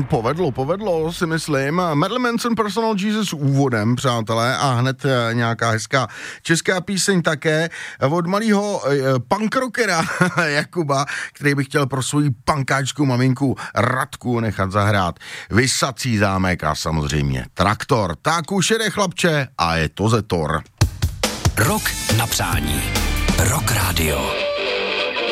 povedlo, si myslím. Marilyn Manson, Personal Jesus úvodem, přátelé, a hned nějaká hezká česká píseň také od malého punkrockera Jakuba, který by chtěl pro svou punkáčku maminku Radku nechat zahrát Visací zámek a samozřejmě Traktor. Tak už jede, chlapče, a je to Zetor. Rok na přání. Rock Radio.